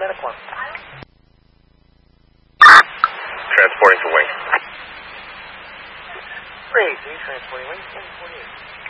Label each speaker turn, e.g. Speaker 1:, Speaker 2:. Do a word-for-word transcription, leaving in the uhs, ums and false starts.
Speaker 1: medical one.
Speaker 2: Transporting to wing.
Speaker 1: Great, three transporting wing, ten forty-eight.